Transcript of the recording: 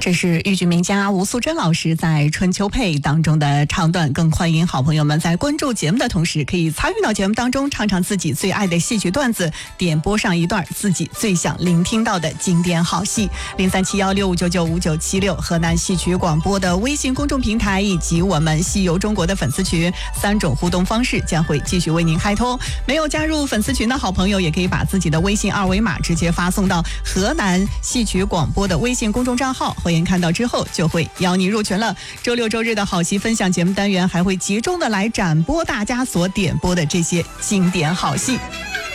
这是豫剧名家吴素珍老师在《春秋配》当中的唱段，更欢迎好朋友们在关注节目的同时，可以参与到节目当中，唱唱自己最爱的戏曲段子，点播上一段自己最想聆听到的经典好戏。037165995976河南戏曲广播的微信公众平台以及我们戏游中国的粉丝群3种互动方式将会继续为您开通。没有加入粉丝群的好朋友，也可以把自己的微信二维码直接发送到河南戏曲广播的微信公众账号，会员看到之后就会邀你入群了。周六周日的好戏分享节目单元还会集中的来展播大家所点播的这些经典好戏。